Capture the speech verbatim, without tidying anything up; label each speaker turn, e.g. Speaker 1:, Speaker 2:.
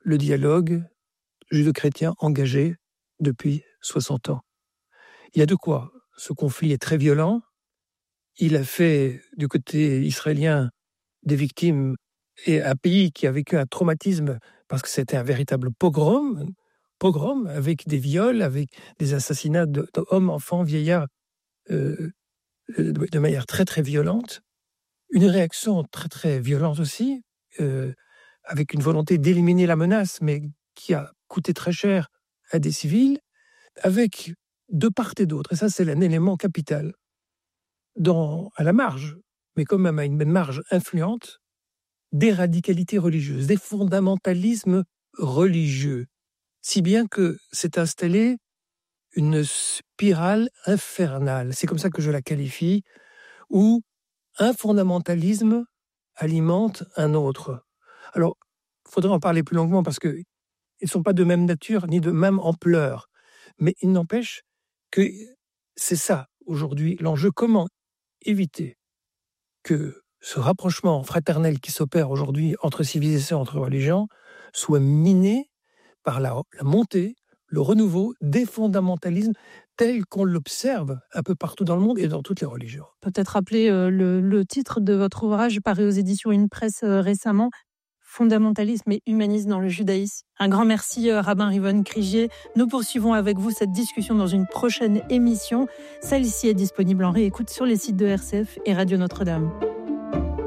Speaker 1: le dialogue judo-chrétien engagé depuis soixante ans. Il y a de quoi. Ce conflit est très violent. Il a fait, du côté israélien, des victimes et un pays qui a vécu un traumatisme parce que c'était un véritable pogrom, pogrom avec des viols, avec des assassinats d'hommes, enfants, vieillards, euh, de manière très très violente. Une réaction très très violente aussi, euh, avec une volonté d'éliminer la menace, mais qui a coûté très cher à des civils, avec de part et d'autre, et ça c'est un élément capital, dans, à la marge, mais quand même à une marge influente, des radicalités religieuses, des fondamentalismes religieux, si bien que s'est installée une spirale infernale, c'est comme ça que je la qualifie, où un fondamentalisme alimente un autre. Alors, il faudrait en parler plus longuement parce qu'ils ne sont pas de même nature ni de même ampleur, mais il n'empêche que c'est ça, aujourd'hui, l'enjeu. Comment éviter que ce rapprochement fraternel qui s'opère aujourd'hui entre civilisations, entre religions, soit miné par la, la montée, le renouveau des fondamentalismes tels qu'on l'observe un peu partout dans le monde et dans toutes les religions.
Speaker 2: Peut-être rappeler euh, le, le titre de votre ouvrage paru aux éditions Une Presse euh, récemment, Fondamentalisme et humanisme dans le judaïsme. Un grand merci, euh, Rabbin Rivon Krigier. Nous poursuivons avec vous cette discussion dans une prochaine émission. Celle-ci est disponible en réécoute sur les sites de R C F et Radio Notre-Dame.